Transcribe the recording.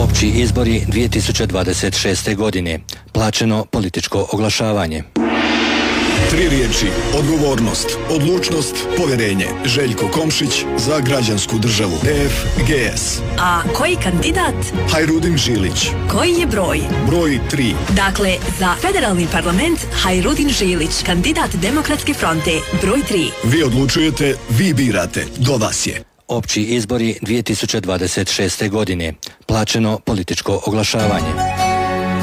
Opći izbori 2026. godine. Plaćeno političko oglašavanje. 3 riječi: odgovornost, odlučnost, povjerenje. Željko Komšić za građansku državu. DFGS. A koji kandidat? Hajrudin Žilić. Koji je broj? Broj 3. Dakle, za federalni parlament Hajrudin Žilić, kandidat Demokratske fronte, broj 3. Vi odlučujete, vi birate. Do vas je. Opći izbori 2026. godine. Plaćeno političko oglašavanje.